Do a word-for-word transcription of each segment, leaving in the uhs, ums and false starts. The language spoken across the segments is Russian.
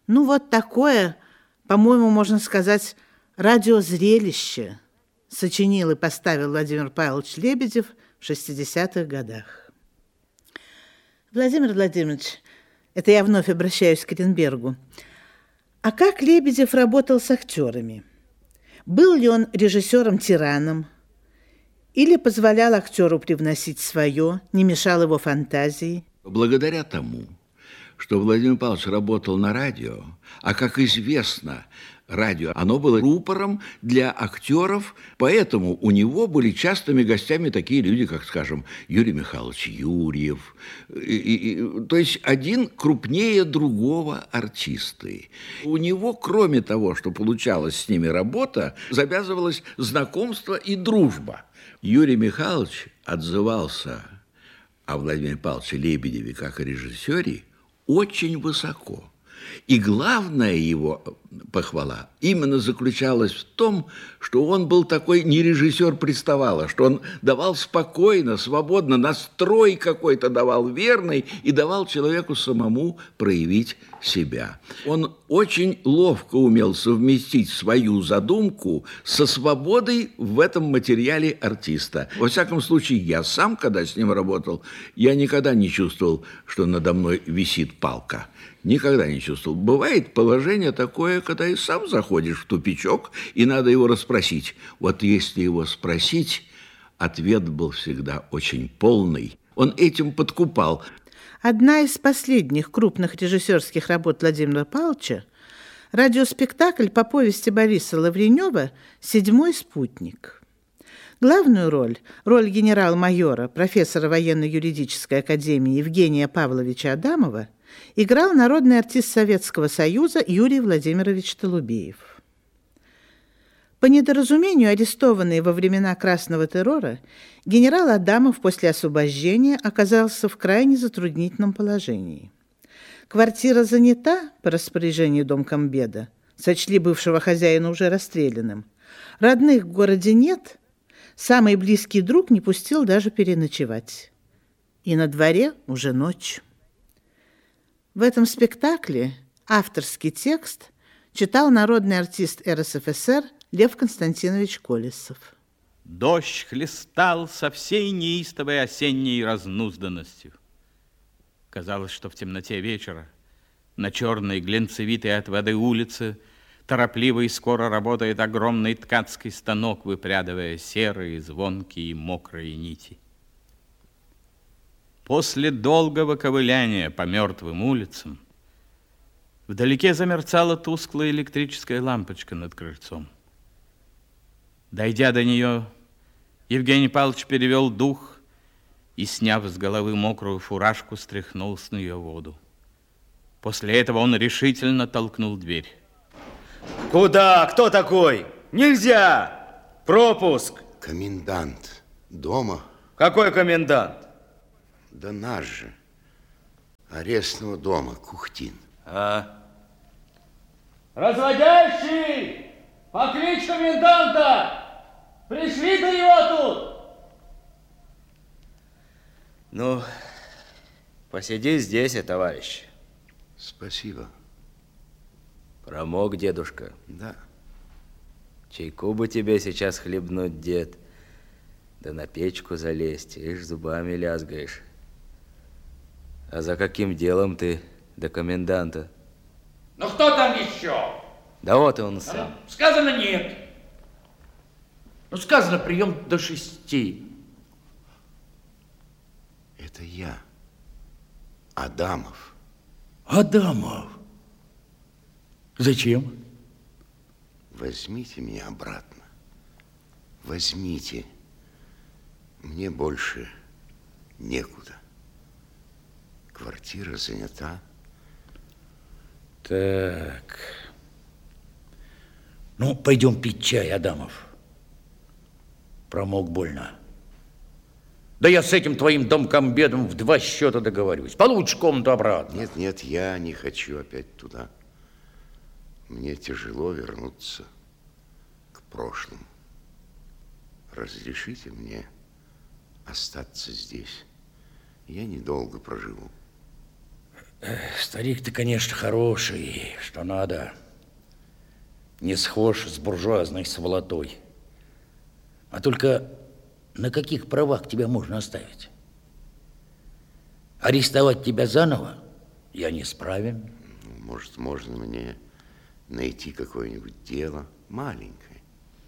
Ну, вот такое, по-моему, можно сказать, радиозрелище сочинил и поставил Владимир Павлович Лебедев в шестидесятых годах. Владимир Владимирович, это я вновь обращаюсь к Ренбергу. А как Лебедев работал с актерами? Был ли он режиссером-тираном? Или позволял актеру привносить свое, не мешал его фантазии? Благодаря тому, что Владимир Павлович работал на радио, а, как известно, радио, оно было рупором для актеров, поэтому у него были частыми гостями такие люди, как, скажем, Юрий Михайлович Юрьев, и, и, то есть один крупнее другого артисты. У него, кроме того, что получалась с ними работа, завязывалось знакомство и дружба. Юрий Михайлович отзывался о Владимире Павловиче Лебедеве как о режиссере очень высоко. И главная его похвала именно заключалась в том, что он был такой не режиссер-приставала, что он давал спокойно, свободно, настрой какой-то давал верный и давал человеку самому проявить себя. Он очень ловко умел совместить свою задумку со свободой в этом материале артиста. Во всяком случае, я сам, когда с ним работал, я никогда не чувствовал, что надо мной висит палка. Никогда не чувствовал. Бывает положение такое, когда и сам заходишь в тупичок, и надо его расспросить. Вот если его спросить, ответ был всегда очень полный. Он этим подкупал. Одна из последних крупных режиссерских работ Владимира Павловича – радиоспектакль по повести Бориса Лавренева «Седьмой спутник». Главную роль, роль генерал-майора, профессора военно-юридической академии Евгения Павловича Адамова, играл народный артист Советского Союза Юрий Владимирович Толубеев. По недоразумению, арестованный во времена Красного террора, генерал Адамов после освобождения оказался в крайне затруднительном положении. Квартира занята по распоряжению домкомбеда, сочли бывшего хозяина уже расстрелянным. Родных в городе нет, самый близкий друг не пустил даже переночевать. И на дворе уже ночь. В этом спектакле авторский текст читал народный артист эр эс эф эс эр Лев Константинович Колесов. Дождь хлестал со всей неистовой осенней разнузданностью. Казалось, что в темноте вечера на черной глинцевитой от воды улице торопливо и скоро работает огромный ткацкий станок, выпрядывая серые, звонкие и мокрые нити. После долгого ковыляния по мертвым улицам вдалеке замерцала тусклая электрическая лампочка над крыльцом. Дойдя до нее, Евгений Павлович перевел дух и, сняв с головы мокрую фуражку, стряхнул с нее воду. После этого он решительно толкнул дверь. Куда? Кто такой? Нельзя! Пропуск! Комендант дома? Какой комендант? Да наш же. Арестного дома, Кухтин. А? Разводящий! Покличь коменданта! Пришли до его тут! Ну, посиди здесь, товарищ. Спасибо. Промок, дедушка? Да. Чайку бы тебе сейчас хлебнуть, дед. Да на печку залезть, ишь, зубами лязгаешь. А за каким делом ты до коменданта? Ну кто там еще? Да вот и он сам. А? Сказано нет. Ну сказано прием до шести. Это я, Адамов. Адамов? Зачем? Возьмите меня обратно. Возьмите. Мне больше некуда. Квартира занята. Так. Ну, пойдем пить чай, Адамов. Промок больно. Да я с этим твоим домкомбедом в два счета договорюсь. Получишь комнату обратно. Нет, нет, я не хочу опять туда. Мне тяжело вернуться к прошлому. Разрешите мне остаться здесь. Я недолго проживу. Старик ты, конечно, хороший, что надо. Не схож с буржуазной сволотой. А только на каких правах тебя можно оставить? Арестовать тебя заново я не справен. Может, можно мне найти какое-нибудь дело маленькое?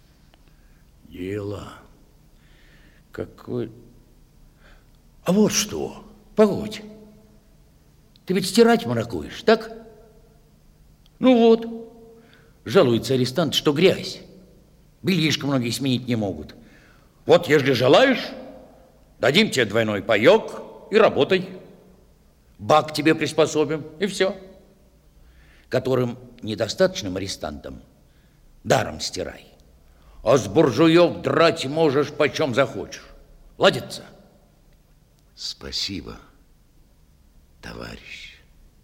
Дело? Какое? А вот что, погодь. Ты ведь стирать маракуешь, так? Ну вот, жалуется арестант, что грязь. Бельишко многие сменить не могут. Вот, ежели желаешь, дадим тебе двойной паёк и работай. Бак тебе приспособим, и все. Которым недостаточным арестантам даром стирай. А с буржуев драть можешь почем захочешь. Ладится? Спасибо, товарищ.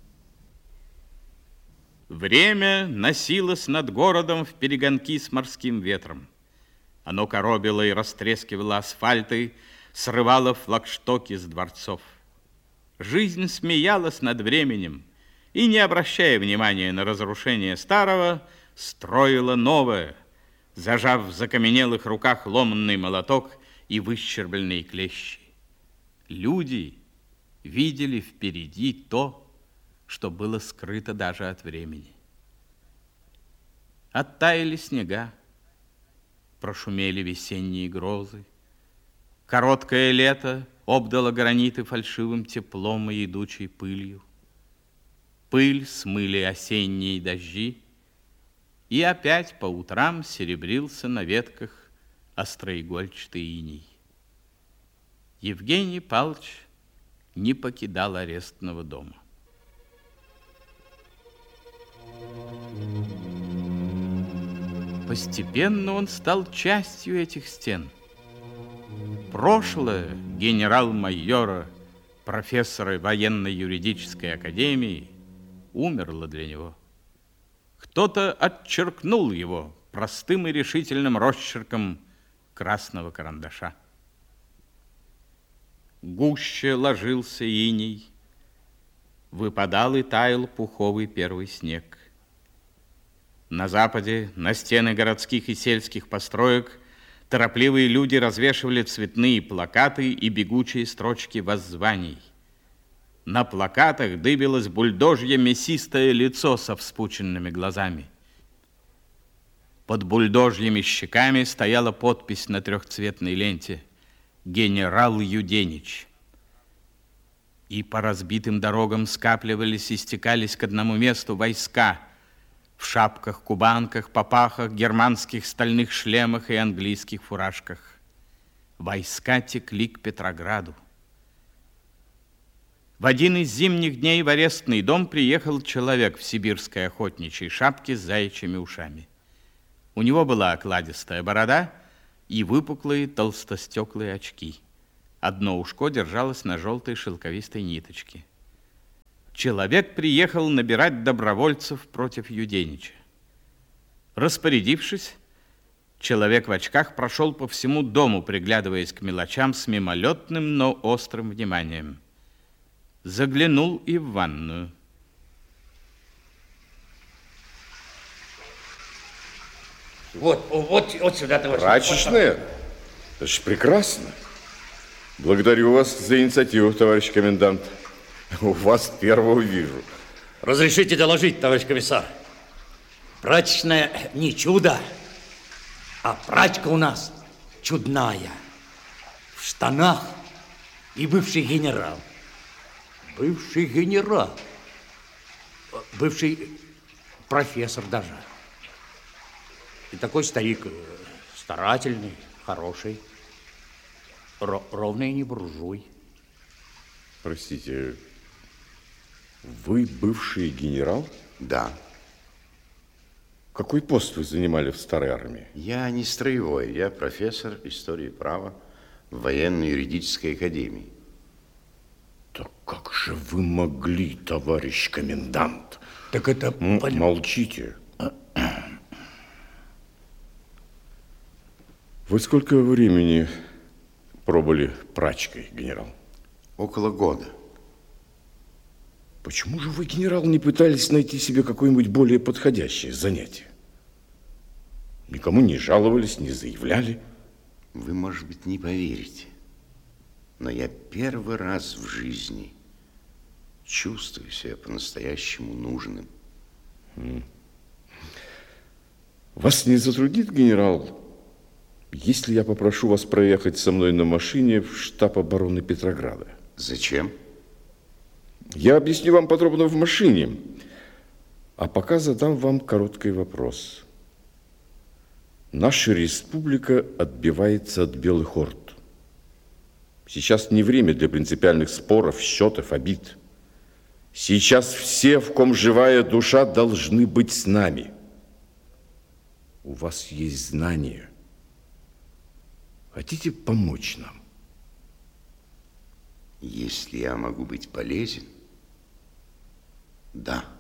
Время носилось над городом вперегонки с морским ветром. Оно коробило и растрескивало асфальты, срывало флагштоки с дворцов. Жизнь смеялась над временем и, не обращая внимания на разрушение старого, строила новое, зажав в закаменелых руках ломанный молоток и выщербленные клещи. Люди видели впереди то, что было скрыто даже от времени. Оттаяли снега, прошумели весенние грозы. Короткое лето обдало граниты фальшивым теплом и едучей пылью. Пыль смыли осенние дожди, и опять по утрам серебрился на ветках остроигольчатый иней. Евгений Павлович не покидал арестного дома. Постепенно он стал частью этих стен. Прошлое генерал-майора, профессора военно-юридической академии, умерло для него. Кто-то отчеркнул его простым и решительным росчерком красного карандаша. Гуще ложился иней, выпадал и таял пуховый первый снег. На западе, на стены городских и сельских построек, торопливые люди развешивали цветные плакаты и бегучие строчки воззваний. На плакатах дыбилось бульдожье мясистое лицо со вспученными глазами. Под бульдожьими щеками стояла подпись на трехцветной ленте: «Генерал Юденич». И по разбитым дорогам скапливались и стекались к одному месту войска в шапках-кубанках, попахах, германских стальных шлемах и английских фуражках. Войска текли к Петрограду. В один из зимних дней в арестный дом приехал человек в сибирской охотничьей шапке с заячьими ушами. У него была окладистая борода и выпуклые толстостеклые очки. Одно ушко держалось на желтой шелковистой ниточке. Человек приехал набирать добровольцев против Юденича. Распорядившись, человек в очках прошел по всему дому, приглядываясь к мелочам с мимолетным, но острым вниманием. Заглянул и в ванную. Вот, вот, вот сюда, товарищ. Прачечная? Это ж прекрасно. Благодарю вас за инициативу, товарищ комендант. У вас первого вижу. Разрешите доложить, товарищ комиссар. Прачечная не чудо, а прачка у нас чудная. В штанах и бывший генерал. Бывший генерал. Бывший профессор даже. И такой старик старательный, хороший. Ро- ровно и не буржуй. Простите, вы бывший генерал? Да. Какой пост вы занимали в старой армии? Я не строевой, я профессор истории права в военно-юридической академии. Так как же вы могли, товарищ комендант? Так это... М- пон- молчите. Вы сколько времени пробыли прачкой, генерал? Около года. Почему же вы, генерал, не пытались найти себе какое-нибудь более подходящее занятие? Никому не жаловались, не заявляли. Вы, может быть, не поверите, но я первый раз в жизни чувствую себя по-настоящему нужным. Вас не затруднит, генерал, если я попрошу вас проехать со мной на машине в штаб обороны Петрограда? Зачем? Я объясню вам подробно в машине, а пока задам вам короткий вопрос. Наша республика отбивается от белых орд. Сейчас не время для принципиальных споров, счетов, обид. Сейчас все, в ком живая душа, должны быть с нами. У вас есть знания. Хотите помочь нам? Если я могу быть полезен, да.